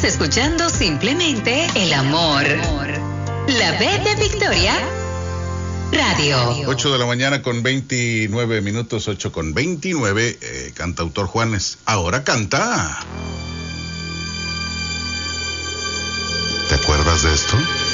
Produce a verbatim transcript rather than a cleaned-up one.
escuchando simplemente el amor. La B de Victoria Radio. ocho de la mañana con veintinueve minutos, ocho con veintinueve. Eh, cantautor Juanes, ahora canta. ¿Te acuerdas de esto?